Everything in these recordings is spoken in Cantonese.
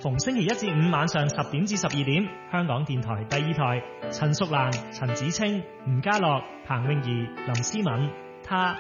逢星期一至五晚上10點至12點，香港電台第2台，陳淑蘭、陳子清、吳家樂、彭詠儀、林思敏，他。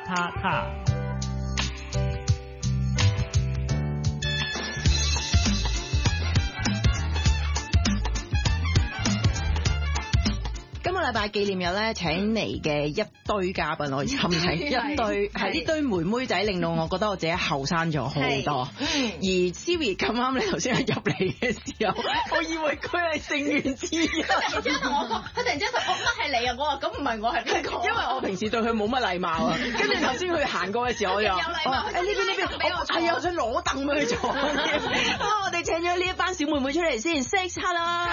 禮拜紀念日咧，請嚟嘅一堆嘉賓，我冚請一堆係呢堆妹妹仔，令到我覺得我自己後生咗好多。而 Siri 咁啱你頭先入嚟嘅時候，我以為佢係成員之一。 佢突然之間我乜係你啊？我話咁唔係我係邊個？ 因為我平時對佢冇乜禮貌啊。跟住頭先佢行過嘅時候，我又呢邊，係我想攞凳俾佢坐。我哋請咗呢一班小妹妹出嚟先 ，say hello。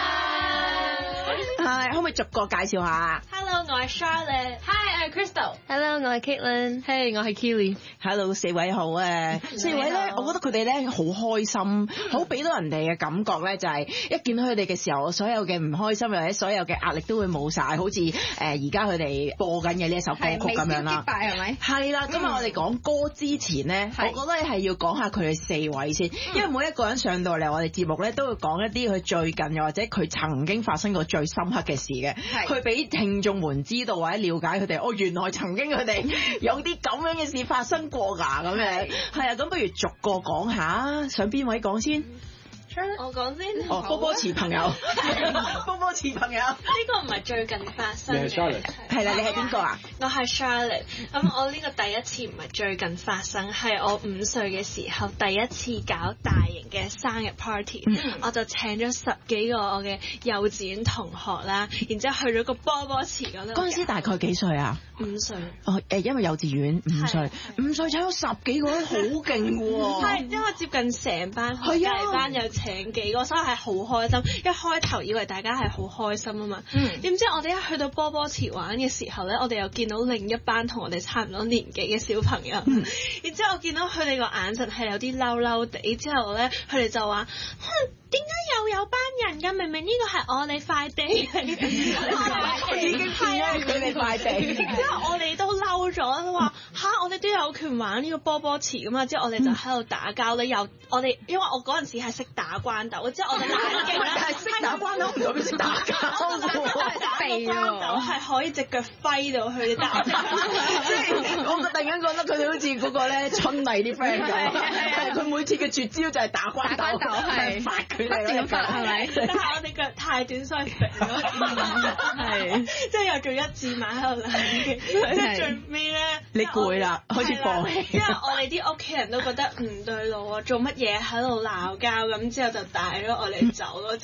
係，可唔可以逐個介紹下 ？Hello， 我係 Charlotte。Hi， 我係 Crystal。Hello， 我係 Caitlin。Hey， 我係 Keely。Hello， 四位好啊！四位咧，我覺得佢哋咧好開心，好俾到人哋嘅感覺咧，就係一見到佢哋嘅時候，所有嘅唔開心或者所有嘅壓力都會冇晒，好似而家佢哋播緊嘅呢一首歌曲咁樣啦。 係咪？ 係啦，今日我哋講歌之前咧，我覺得係要講下佢哋四位先，因為每一個人上到嚟我哋節目咧，都會講一啲佢最近又或者佢曾經發生過最深刻嘅事嘅，佢俾聽眾們知道或者了解佢哋。原來曾經佢哋有啲咁樣嘅事發生過㗎，咁樣係啊，咁不如逐個講下，想邊位講先？ 我講先。 波池朋友，波池朋友，呢個唔係最近發生嘅。 你係 Charlotte。 係啦，你係邊個啊？ 我係 Charlotte。咁我呢個第一次唔係最近發生，係我5歲嘅時候第一次搞大型嘅生日 party。我就請咗10幾個我嘅幼稚園同學啦，然之後去咗個波池嗰度。 嗰陣時大概幾歲啊 ？5歲。 因為幼稚園5歲，5歲請咗10幾個人，好勁喎。 係，因為接近成班學隔離班有請幾個，所以係好開心。一開頭以為大家係好開心啊嘛，點知我哋一去到波池玩嘅時候咧，我哋又見到另一班同我哋差唔多年紀嘅小朋友，然之後我見到佢哋個眼神係有啲嬲嬲地，之後咧佢哋就話：點解又有班人㗎？明明呢個係我哋塊地嚟嘅， 已經係啊，佢哋塊地。 之後我哋都嬲咗，都話我哋都有權玩呢個波池㗎嘛。之後我哋就喺度打交咧，又我哋因為我嗰陣時係識打關鬥，之後我哋冷靜啦， 係識打關鬥唔代表識打交喎， 打關鬥係可以隻腳揮到去打。即係我突然間覺得佢哋好似嗰個咧春麗啲 friend 咁，係佢每次嘅絕招就係打關鬥，係發佢哋咯， 係咪？但係我哋腳太短，所以肥咗。係，即係又做一字馬喺度冷靜，即係最尾咧， 你攰啦，開始放棄。 因為我哋啲屋企人都覺得唔對路啊，做乜嘢喺度鬧交咁，之後就帶咗我哋走咯。